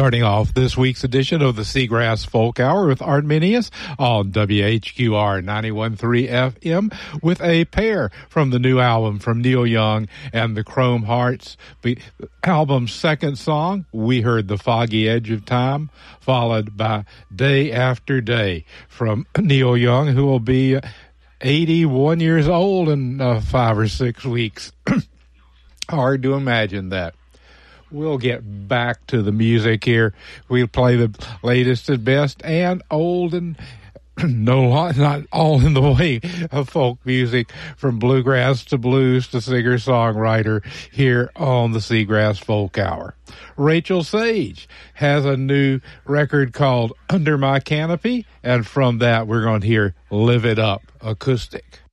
Starting off this week's edition of the Seagrass Folk Hour with Arminius on WHQR 91.3 FM with a pair from the new album from Neil Young and the Chrome Hearts. The album's second song, we heard The Foggy Edge of Time, followed by Day After Day from Neil Young, who will be 81 years old in 5 or 6 weeks. Hard to imagine that. We'll get back to the music here. We'll play the latest and best and old and not all in the way of folk music, from bluegrass to blues to singer-songwriter here on the Seagrass Folk Hour. Rachel Sage has a new record called Under My Canopy, and from that we're going to hear Live It Up acoustic.